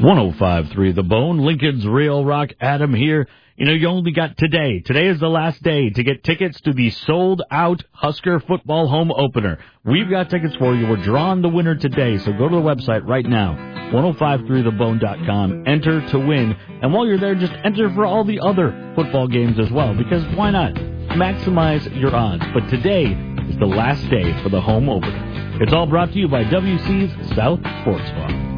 105.3 The Bone, Lincoln's Real Rock. Adam here. You know, you only got today. Today is the last day to get tickets to the sold-out Husker football home opener. We've got tickets for you. We're drawing the winner today, so go to the website right now, 1053thebone.com. Enter to win. And while you're there, just enter for all the other football games as well, because why not? Maximize your odds. But today is the last day for the home opener. It's all brought to you by WC's South Sports Bar.